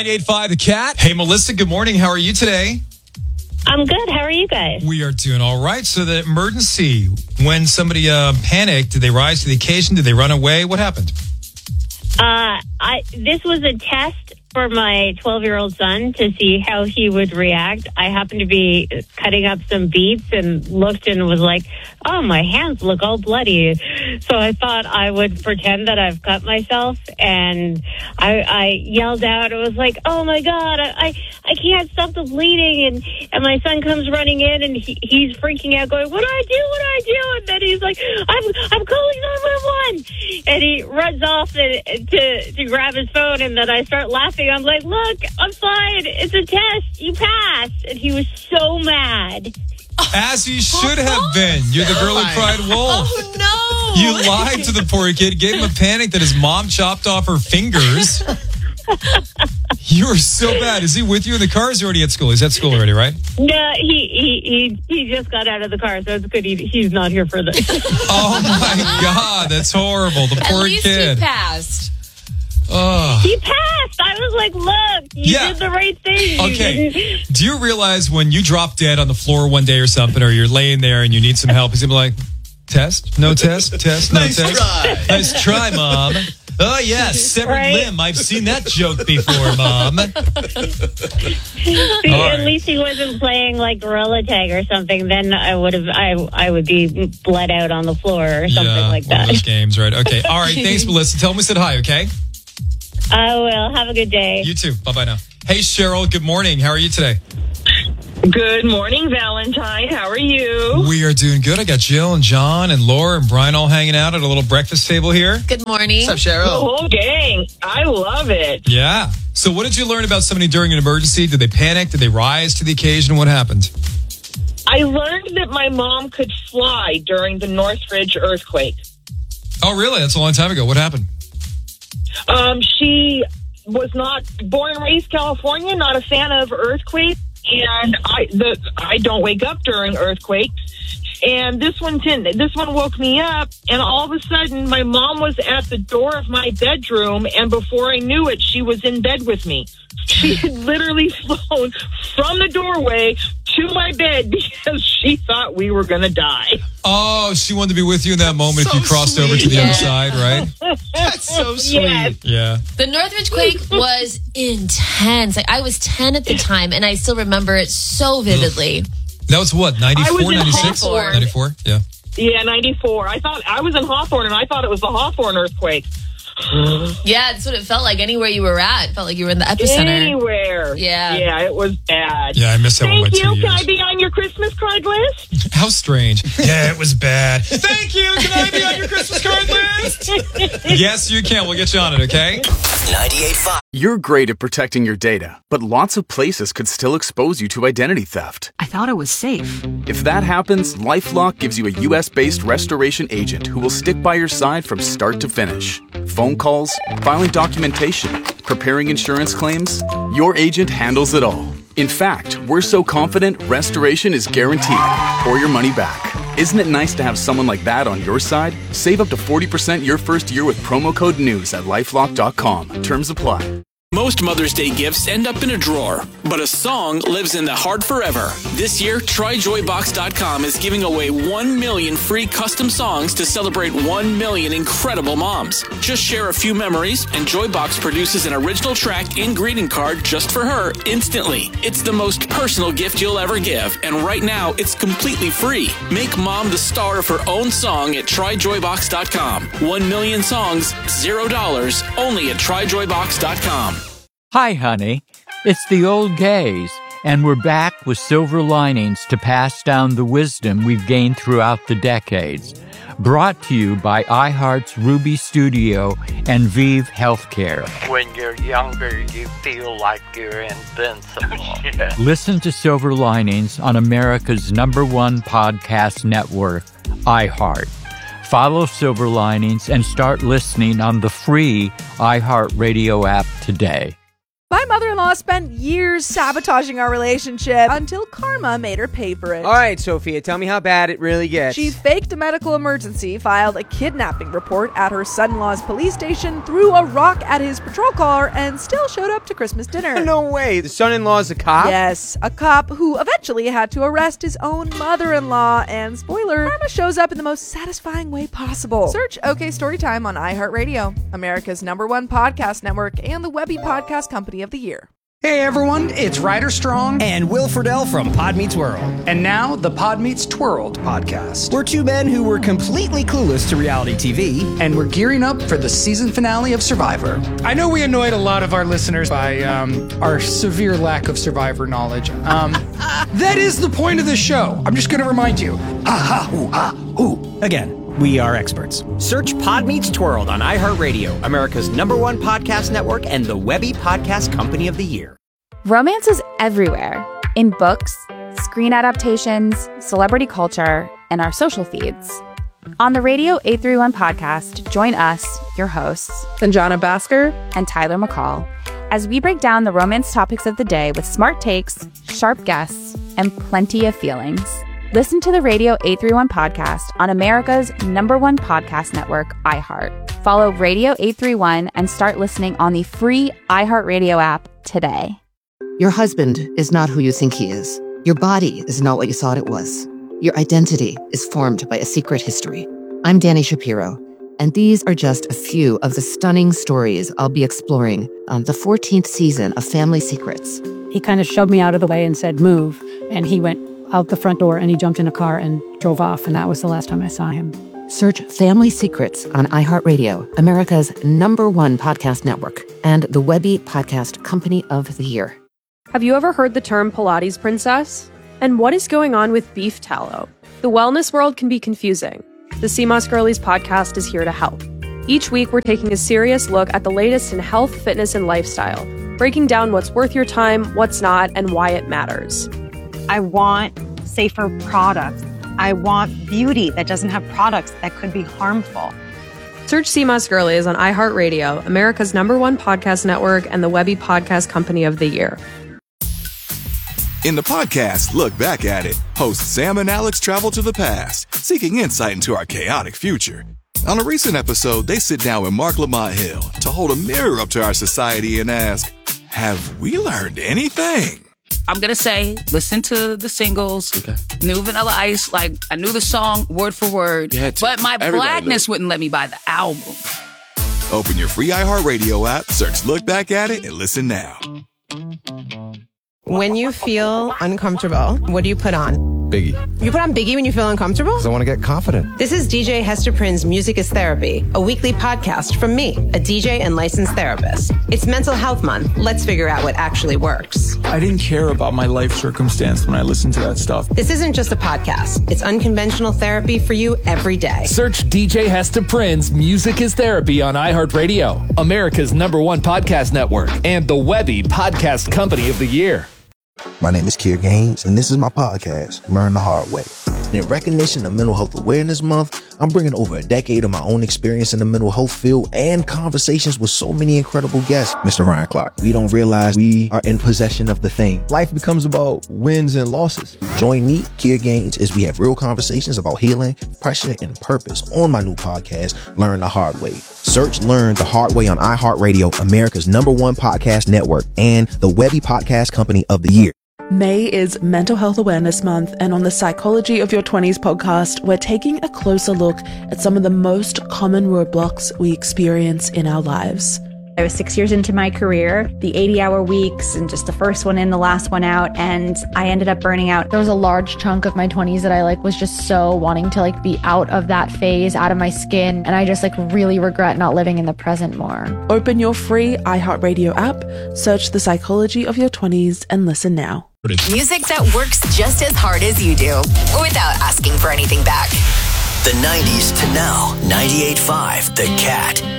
98.5 The Cat. Hey, Melissa, good morning. How are you today? I'm good. How are you guys? We are doing all right. So the emergency, when somebody panicked, did they rise to the occasion? Did they run away? What happened? This was a test for my 12-year-old son to see how he would react. I happened to be cutting up some beets and looked and was like, oh, my hands look all bloody. So I thought I would pretend that I've cut myself, and I yelled out. It was like, oh, my God, I can't stop the bleeding. And my son comes running in, and he's freaking out, going, what do I do? And then he's like, I'm calling 911. And he runs off to grab his phone, and then I start laughing. I'm like, look, I'm fine. It's a test. You passed. And he was so mad. As he should have been. You're the girl who cried wolf. Oh, no. You lied to the poor kid, gave him a panic that his mom chopped off her fingers. You were so bad. Is he with you in the car? Is he already at school? He's at school already, right? No, he just got out of the car, so it's good he's not here for this. Oh, my God. That's horrible. The poor At least kid. he passed. Oh. He passed. I was like, look, you did the right thing. Okay. Do you realize when you drop dead on the floor one day or something, or you're laying there and you need some help, he's going to be like, test? No test? Test? No Nice test? try. Nice try, Mom. Oh, yeah, severed Right? limb. I've seen that joke before, Mom. See, All right. at least he wasn't playing like gorilla tag or something. Then I would be bled out on the floor or something like one of that. those games, right? Okay. All right. Thanks, Melissa. Tell him we said hi, okay? I will. Have a good day. You too. Bye-bye now. Hey, Cheryl. Good morning. How are you today? Good morning, Valentine. How are you? We are doing good. I got Jill and John and Laura and Brian all hanging out at a little breakfast table here. Good morning. What's up, The Cheryl? whole gang. I love it. Yeah. So what did you learn about somebody during an emergency? Did they panic? Did they rise to the occasion? What happened? I learned that my mom could fly during the Northridge earthquake. Oh, really? That's a long time ago. What happened? She was not born and raised California, not a fan of earthquakes, and I don't wake up during earthquakes. And this one woke me up, and all of a sudden, my mom was at the door of my bedroom, and before I knew it, she was in bed with me. She had literally flown from the doorway to my bed because she thought we were going to die. Oh, she wanted to be with you in that moment if So you crossed over to the sweet. other side, right? That's so sweet. Yes. Yeah. The Northridge quake was intense. Like, I was 10 at the time, and I still remember it so vividly. That was what, I 94, was in 96? Hawthorne. 94? Yeah. Yeah, 94. I thought I was in Hawthorne, and I thought it was the Hawthorne earthquake. Yeah, that's what it felt like. Anywhere you were at, it felt like you were in the epicenter. Anywhere. Yeah. Yeah, it was bad. Yeah, I missed that one by Thank 2 you. years. Can I be on your Christmas card list? How strange. Yeah, it was bad. Thank you. Can I be on your Christmas card list? Yes, you can. We'll get you on it, okay? 98.5. You're great at protecting your data, but lots of places could still expose you to identity theft. I thought it was safe. If that happens, LifeLock gives you a U.S.-based restoration agent who will stick by your side from start to finish. Phone calls, filing documentation, preparing insurance claims, your agent handles it all. In fact, we're so confident restoration is guaranteed or your money back. Isn't it nice to have someone like that on your side? Save up to 40% your first year with promo code NEWS at LifeLock.com. Terms apply. Most Mother's Day gifts end up in a drawer, but a song lives in the heart forever. This year, TryJoyBox.com is giving away 1 million free custom songs to celebrate 1 million incredible moms. Just share a few memories, and Joybox produces an original track and greeting card just for her instantly. It's the most personal gift you'll ever give, and right now, it's completely free. Make mom the star of her own song at TryJoyBox.com. 1 million songs, $0, only at TryJoyBox.com. Hi, honey. It's the old gays, and we're back with silver linings to pass down the wisdom we've gained throughout the decades. Brought to you by iHeart's Ruby Studio and Vive Healthcare. When you're younger, you feel like you're invincible. Listen to Silver Linings on America's #1 podcast network, iHeart. Follow Silver Linings and start listening on the free iHeartRadio app today. My mother-in-law spent years sabotaging our relationship until karma made her pay for it. All right, Sophia, tell me how bad it really gets. She faked a medical emergency, filed a kidnapping report at her son-in-law's police station, threw a rock at his patrol car, and still showed up to Christmas dinner. No way. The son-in-law's a cop? Yes, a cop who eventually had to arrest his own mother-in-law. And spoiler, karma shows up in the most satisfying way possible. Search OK Storytime on iHeartRadio, America's #1 podcast network, and the Webby Podcast Company of the Year. Hey everyone, it's Ryder Strong and Will Friedle from Pod Meets World. And now the Pod Meets Twirled podcast. We're two men who were completely clueless to reality TV, and we're gearing up for the season finale of Survivor. I know we annoyed a lot of our listeners by our severe lack of Survivor knowledge. That is the point of the show. I'm just going to remind you. Again. We are experts. Search Pod Meets Twirled on iHeartRadio, America's #1 podcast network and the Webby Podcast Company of the Year. Romance is everywhere. In books, screen adaptations, celebrity culture, and our social feeds. On the Radio 831 podcast, join us, your hosts, Sanjana Bhaskar and Tyler McCall, as we break down the romance topics of the day with smart takes, sharp guests, and plenty of feelings. Listen to the Radio 831 podcast on America's #1 podcast network, iHeart. Follow Radio 831 and start listening on the free iHeartRadio app today. Your husband is not who you think he is. Your body is not what you thought it was. Your identity is formed by a secret history. I'm Danny Shapiro, and these are just a few of the stunning stories I'll be exploring on the 14th season of Family Secrets. He kind of shoved me out of the way and said, move, and he went out the front door and he jumped in a car and drove off, and that was the last time I saw him. Search Family Secrets on iHeartRadio, America's #1 podcast network, and the Webby Podcast Company of the Year. Have you ever heard the term Pilates princess? And what is going on with beef tallow? The wellness world can be confusing. The CMOS Girlies podcast is here to help. Each week, we're taking a serious look at the latest in health, fitness, and lifestyle, breaking down what's worth your time, what's not, and why it matters. I want safer products. I want beauty that doesn't have products that could be harmful. Search CMOS Girlies on iHeartRadio, America's #1 podcast network, and the Webby Podcast Company of the Year. In the podcast, Look Back at It, hosts Sam and Alex travel to the past, seeking insight into our chaotic future. On a recent episode, they sit down with Mark Lamont Hill to hold a mirror up to our society and ask, have we learned anything? I'm going to say, listen to the singles, New Vanilla Ice, like, I knew the song word for word, but my blackness wouldn't let me buy the album. Open your free iHeartRadio app, search Look Back at It, and listen now. When you feel uncomfortable, what do you put on? Biggie. You put on Biggie when you feel uncomfortable? Because I want to get confident. This is DJ Hester Prynne's Music is Therapy, a weekly podcast from me, a DJ and licensed therapist. It's Mental Health Month. Let's figure out what actually works. I didn't care about my life circumstance when I listened to that stuff. This isn't just a podcast. It's unconventional therapy for you every day. Search DJ Hester Prynne's Music is Therapy on iHeartRadio, America's #1 podcast network, and the Webby Podcast Company of the Year. My name is Kier Gaines, and this is my podcast, Learn the Hard Way. In recognition of Mental Health Awareness Month, I'm bringing over a decade of my own experience in the mental health field and conversations with so many incredible guests. Mr. Ryan Clark, we don't realize we are in possession of the thing. Life becomes about wins and losses. Join me, Kier Gaines, as we have real conversations about healing, pressure, and purpose on my new podcast, Learn the Hard Way. Search Learn the Hard Way on iHeartRadio, America's #1 podcast network, and the Webby Podcast Company of the Year. May is Mental Health Awareness Month, and on the Psychology of Your 20s podcast, we're taking a closer look at some of the most common roadblocks we experience in our lives. I was 6 years into my career, the 80-hour weeks and just the first one in, the last one out, and I ended up burning out. There was a large chunk of my 20s that I was just so wanting to be out of that phase, out of my skin, and I just really regret not living in the present more. Open your free iHeartRadio app, search The Psychology of Your 20s, and listen now. Music that works just as hard as you do, without asking for anything back. The 90s to now, 98.5 The Cat.